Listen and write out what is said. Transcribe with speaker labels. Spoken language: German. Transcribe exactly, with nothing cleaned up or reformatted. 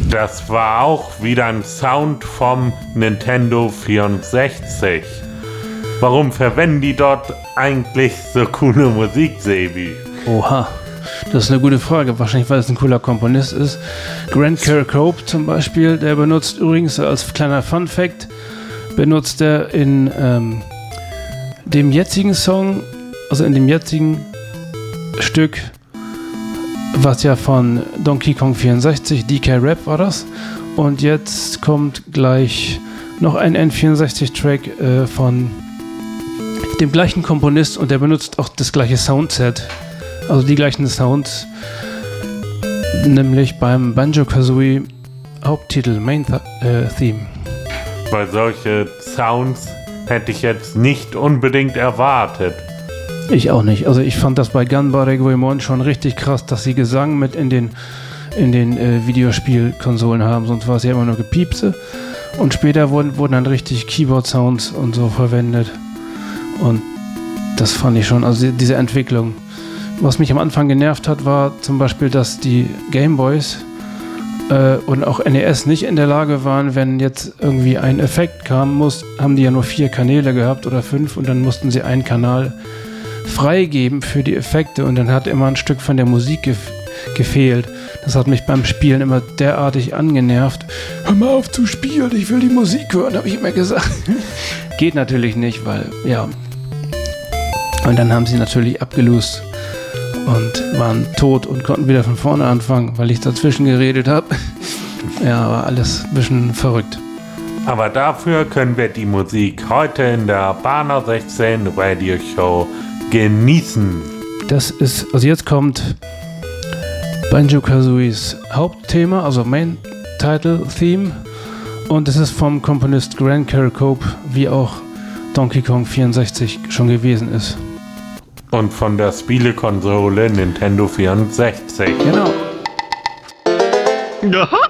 Speaker 1: Das war auch wieder ein Sound vom Nintendo vierundsechzig. Warum verwenden die dort eigentlich so coole Musik, Sebi?
Speaker 2: Oha, das ist eine gute Frage. Wahrscheinlich, weil es ein cooler Komponist ist. Grant Kirkhope zum Beispiel, der benutzt übrigens als kleiner Fun-Fact, benutzt er in ähm, dem jetzigen Song, also in dem jetzigen Stück, was ja von Donkey Kong vierundsechzig, D K Rap war das. Und jetzt kommt gleich noch ein N vierundsechzig-Track äh, von dem gleichen Komponist und der benutzt auch das gleiche Soundset, also die gleichen Sounds, nämlich beim Banjo-Kazooie Haupttitel, Main äh, Theme.
Speaker 1: Weil solche Sounds hätte ich jetzt nicht unbedingt erwartet.
Speaker 2: Ich auch nicht. Also ich fand das bei Gunpowder Reguilmon schon richtig krass, dass sie Gesang mit in den, in den äh, Videospielkonsolen haben, sonst war es ja immer nur Gepiepse. Und später wurden, wurden dann richtig Keyboard-Sounds und so verwendet. Und das fand ich schon, also diese Entwicklung. Was mich am Anfang genervt hat, war zum Beispiel, dass die Gameboys äh, und auch N E S nicht in der Lage waren, wenn jetzt irgendwie ein Effekt kam, muss, haben die ja nur vier Kanäle gehabt oder fünf und dann mussten sie einen Kanal freigeben für die Effekte und dann hat immer ein Stück von der Musik gef- gefehlt. Das hat mich beim Spielen immer derartig angenervt. Hör mal auf zu spielen, ich will die Musik hören, habe ich immer gesagt. Geht natürlich nicht, weil, ja. Und dann haben sie natürlich abgelost und waren tot und konnten wieder von vorne anfangen, weil ich dazwischen geredet habe. Ja, war alles ein bisschen verrückt.
Speaker 1: Aber dafür können wir die Musik heute in der Banner sechzehn Radio Show genießen.
Speaker 2: Das ist, also jetzt kommt Banjo-Kazooies Hauptthema, also Main Title Theme, und es ist vom Komponist Grant Kirkhope, wie auch Donkey Kong vierundsechzig schon gewesen ist.
Speaker 1: Und von der Spielekonsole Nintendo vierundsechzig.
Speaker 2: Genau.
Speaker 3: Aha!